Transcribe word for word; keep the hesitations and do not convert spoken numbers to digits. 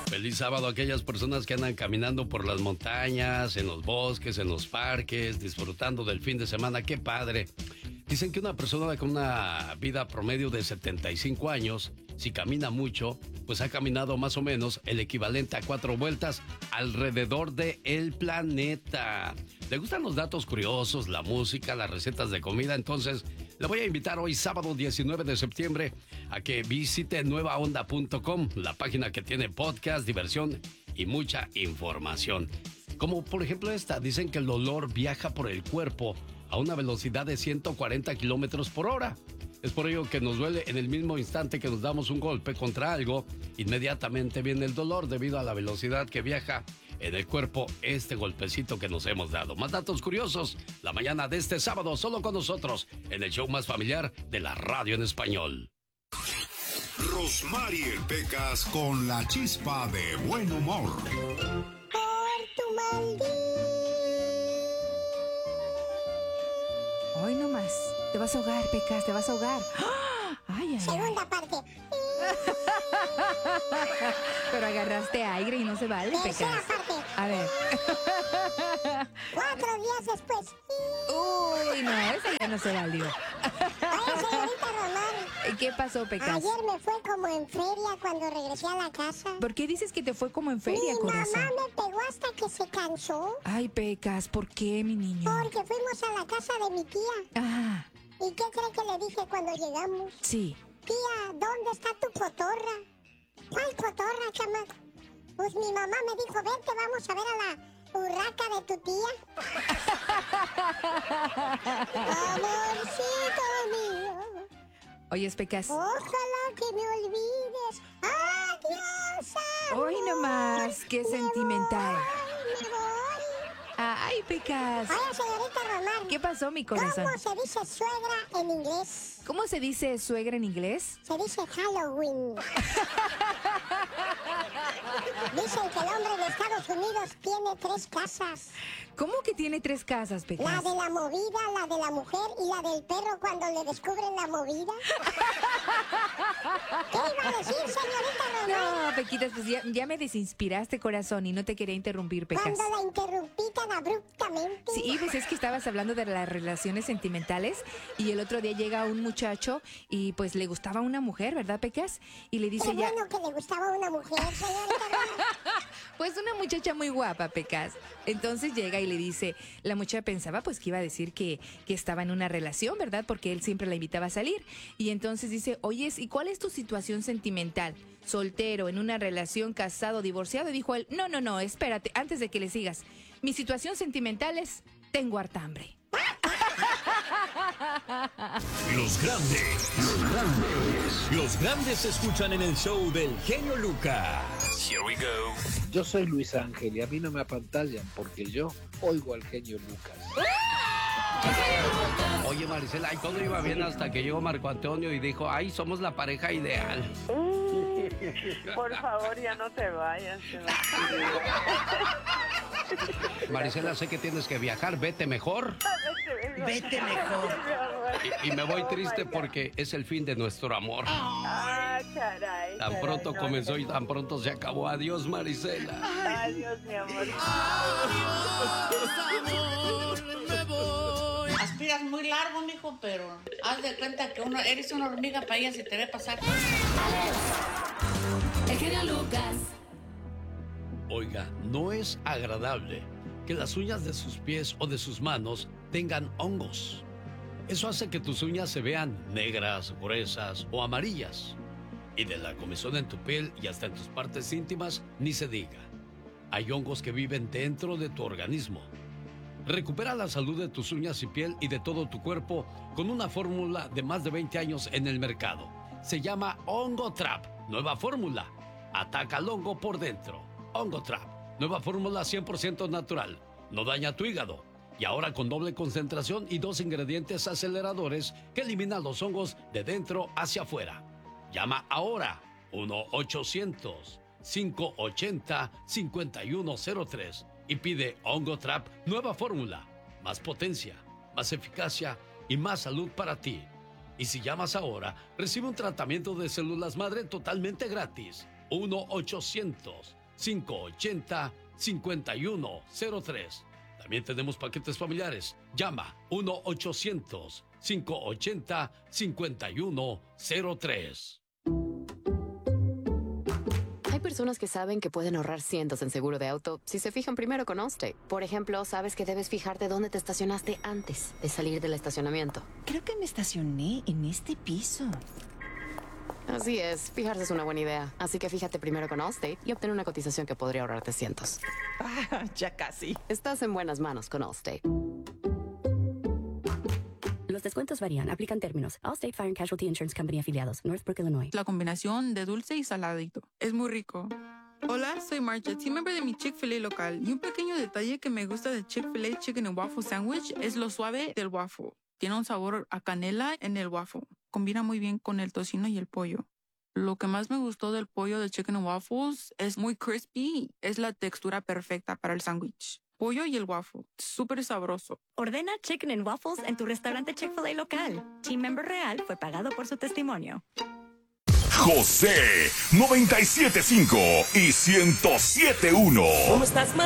Feliz sábado a aquellas personas que andan caminando por las montañas, en los bosques, en los parques, disfrutando del fin de semana. ¡Qué padre! Dicen que una persona con una vida promedio de setenta y cinco años, si camina mucho, pues ha caminado más o menos el equivalente a cuatro vueltas alrededor del planeta. ¿Le gustan los datos curiosos, la música, las recetas de comida? Entonces, le voy a invitar hoy, sábado diecinueve de septiembre, a que visite nueva onda punto com, la página que tiene podcast, diversión y mucha información. Como por ejemplo esta, dicen que el dolor viaja por el cuerpo a una velocidad de ciento cuarenta kilómetros por hora. Es por ello que nos duele en el mismo instante que nos damos un golpe contra algo, inmediatamente viene el dolor debido a la velocidad que viaja en el cuerpo este golpecito que nos hemos dado. Más datos curiosos la mañana de este sábado, solo con nosotros, en el show más familiar de la radio en español. Rosmarie Pecas con la chispa de buen humor. Por tu maldito. Hoy no más. Te vas a ahogar, Pecas, te vas a ahogar. Ay, ay, Segunda ay. parte. Pero agarraste aire y no se vale, Tercera Pecas. parte. A ver. Cuatro días después. Uy, no, esa ya no se valió. Oye, señorita Román. ¿Qué pasó, Pecas? Ayer me fue como en feria cuando regresé a la casa. ¿Por qué dices que te fue como en feria, Mi corazón? mamá me pegó hasta que se cansó. Ay, Pecas, ¿por qué, mi niño? Porque fuimos a la casa de mi tía. Ah, ¿Y qué cree que le dije cuando llegamos? sí. Tía, ¿dónde está tu cotorra? ¿Cuál cotorra, chamaco? Pues mi mamá me dijo, vente, vamos a ver a la urraca de tu tía. Amorcito mío. Oyes, Pecas. Ojalá que me olvides. Adiós. Hoy nomás, qué Me sentimental. voy, me voy. Ay, Pecas. Oye, señorita Román. ¿Qué pasó, mi corazón? ¿Cómo se dice suegra en inglés? ¿Cómo se dice suegra en inglés? Se dice Halloween. Dicen que el hombre en Estados Unidos tiene tres casas. ¿Cómo que tiene tres casas, La Pecas? de la movida, la de la mujer y la del perro cuando le descubren la movida. ¿Qué iba a decir, señorita Román? No, Pequitas, pues ya, ya me desinspiraste, corazón, y no te quería interrumpir, Pecas. Cuando la interrumpí tan abruptamente. Sí, pues es que estabas hablando de las relaciones sentimentales y el otro día llega un muchacho y pues le gustaba una mujer, ¿verdad, Pecas? Y le dice Qué ya... bueno que le gustaba una mujer, señorita Román. Pues una muchacha muy guapa, Pecas. Entonces llega y le dice, la muchacha pensaba pues que iba a decir que, que estaba en una relación, ¿verdad? Porque él siempre la invitaba a salir. Y entonces dice, oyes, ¿y cuál es tu situación sentimental? Soltero, en una relación, casado, divorciado. Y dijo él, no, no, no, espérate, antes de que le sigas. Mi situación sentimental es, tengo harta hambre. Los grandes, los grandes, los grandes se escuchan en el show del genio Lucas. Here we go. Yo soy Luis Ángel y a mí no me apantallan porque yo oigo al genio Lucas. Oye, Marisela, y todo iba bien hasta que llegó Marco Antonio y dijo, ay, somos la pareja ideal. Por favor, ya no te vayas. Que no Marisela, sé que tienes que viajar, vete mejor. Vete mejor. Y, y me voy triste porque es el fin de nuestro amor. Ah, caray. Tan caray, pronto no, comenzó no. y tan pronto se acabó. Adiós, Marisela. Adiós, mi amor. Aspiras muy largo, mijo, pero haz de cuenta que uno eres una hormiga para ella si te ve pasar. El genio Lucas. Oiga, no es agradable que las uñas de sus pies o de sus manos tengan hongos. Eso hace que tus uñas se vean negras, gruesas o amarillas. Y de la comezón en tu piel y hasta en tus partes íntimas, ni se diga. Hay hongos que viven dentro de tu organismo. Recupera la salud de tus uñas y piel y de todo tu cuerpo con una fórmula de más de veinte años en el mercado. Se llama Hongo Trap, nueva fórmula. Ataca al hongo por dentro. Hongo Trap, nueva fórmula cien por ciento natural. No daña tu hígado. Y ahora con doble concentración y dos ingredientes aceleradores que eliminan los hongos de dentro hacia afuera. Llama ahora uno ochocientos, cinco ochenta, cincuenta y uno cero tres y pide Hongo Trap nueva fórmula. Más potencia, más eficacia y más salud para ti. Y si llamas ahora, recibe un tratamiento de células madre totalmente gratis. uno ochocientos, cinco ocho cero, cinco uno cero tres. También tenemos paquetes familiares. Llama uno ochocientos, cinco ochenta, cincuenta y uno cero tres. Hay personas que saben que pueden ahorrar cientos en seguro de auto si se fijan primero con Allstate. Por ejemplo, sabes que debes fijarte dónde te estacionaste antes de salir del estacionamiento. Creo que me estacioné en este piso. Así es, fijarse es una buena idea. Así que fíjate primero con Allstate y obtén una cotización que podría ahorrarte cientos. Ah, ya casi. Estás en buenas manos con Allstate. Los descuentos varían, aplican términos. Allstate Fire and Casualty Insurance Company afiliados, Northbrook, Illinois. La combinación de dulce y saladito. Es muy rico. Hola, soy Marcha, team member de mi Chick-fil-A local. Y un pequeño detalle que me gusta de Chick-fil-A Chicken and Waffle Sandwich es lo suave del waffle. Tiene un sabor a canela en el waffle. Combina muy bien con el tocino y el pollo. Lo que más me gustó del pollo de Chicken and Waffles es muy crispy. Es la textura perfecta para el sándwich. Pollo y el waffle. Súper sabroso. Ordena Chicken and Waffles en tu restaurante Chick-fil-A local. Team member real fue pagado por su testimonio. José noventa y siete punto cinco y ciento siete punto uno. ¿Cómo estás, ma?